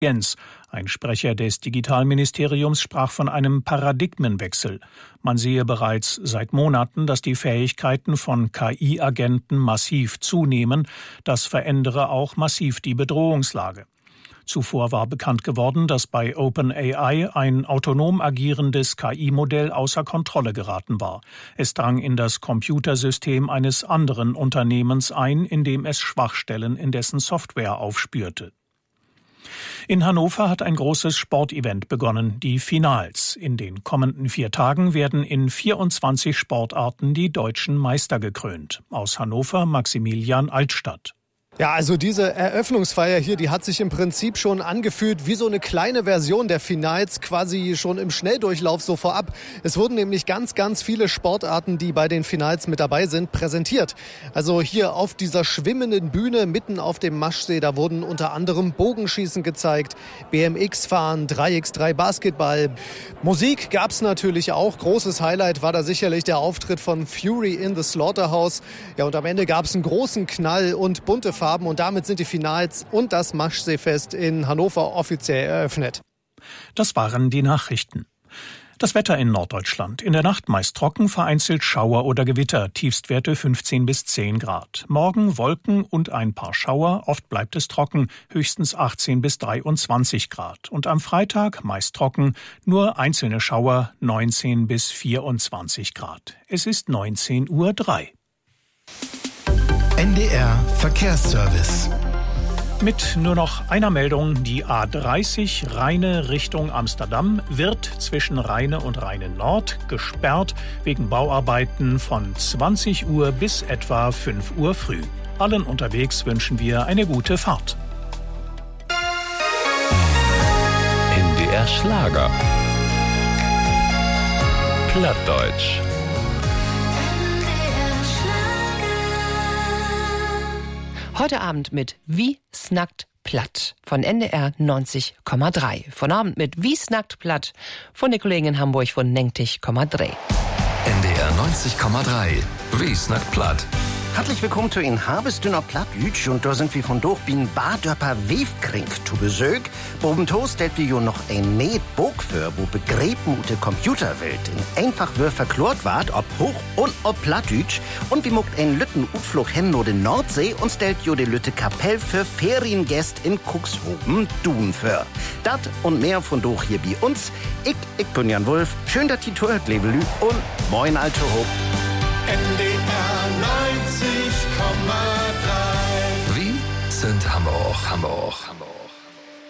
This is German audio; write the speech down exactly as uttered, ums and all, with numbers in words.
Ein Sprecher des Digitalministeriums sprach von einem Paradigmenwechsel. Man sehe bereits seit Monaten, dass die Fähigkeiten von K I-Agenten massiv zunehmen. Das verändere auch massiv die Bedrohungslage. Zuvor war bekannt geworden, dass bei OpenAI ein autonom agierendes K I-Modell außer Kontrolle geraten war. Es drang in das Computersystem eines anderen Unternehmens ein, in dem es Schwachstellen in dessen Software aufspürte. In Hannover hat ein großes Sportevent begonnen, die Finals. In den kommenden vier Tagen werden in vierundzwanzig Sportarten die deutschen Meister gekrönt. Aus Hannover Maximilian Altstadt. Ja, also diese Eröffnungsfeier hier, die hat sich im Prinzip schon angefühlt wie so eine kleine Version der Finals, quasi schon im Schnelldurchlauf so vorab. Es wurden nämlich ganz, ganz viele Sportarten, die bei den Finals mit dabei sind, präsentiert. Also hier auf dieser schwimmenden Bühne mitten auf dem Maschsee, da wurden unter anderem Bogenschießen gezeigt, B M X-Fahren, drei gegen drei Basketball. Musik gab's natürlich auch. Großes Highlight war da sicherlich der Auftritt von Fury in the Slaughterhouse. Ja, und am Ende gab's einen großen Knall und bunte Farben. Und damit sind die Finals und das Maschseefest in Hannover offiziell eröffnet. Das waren die Nachrichten. Das Wetter in Norddeutschland. In der Nacht meist trocken, vereinzelt Schauer oder Gewitter. Tiefstwerte fünfzehn bis zehn Grad. Morgen Wolken und ein paar Schauer. Oft bleibt es trocken, höchstens achtzehn bis dreiundzwanzig Grad. Und am Freitag meist trocken, nur einzelne Schauer, neunzehn bis vierundzwanzig Grad. Es ist neunzehn Uhr drei. N D R Verkehrsservice. Mit nur noch einer Meldung, die A dreißig Rheine Richtung Amsterdam wird zwischen Rheine und Rheine Nord gesperrt wegen Bauarbeiten von zwanzig Uhr bis etwa fünf Uhr früh. Allen unterwegs wünschen wir eine gute Fahrt. N D R Schlager. Plattdeutsch. Heute Abend mit Wie snackt platt von N D R neunzig Komma drei. Von Abend mit Wie snackt platt von der Kollegin in Hamburg von neunzig Komma drei. N D R neunzig Komma drei. Wie snackt platt. Herzlich willkommen zu in Habestünner Plattdütsch und da sind wir von Durchbien Badörper Wefkrink zu Besög. Boben Toast stellt wir jo noch ein Met Bog für, wo begräben ute Computerwelt in einfach wir verklort ward, ob Hoch- und ob Plattdütsch. Und wir muckt ein Lütten Utflug hin no den Nordsee und stellt jo de Lütte Kapell für Feriengäst in Cuxhoven Dun für. Dat und mehr von durch hier bei uns. Ich, ich bin Jan Wulff. Schön, dass die Tour hört, Levelü und moin alte Hoch. N D R neunzig Komma drei. Wie sind Hamburg, Hamburg, Hamburg.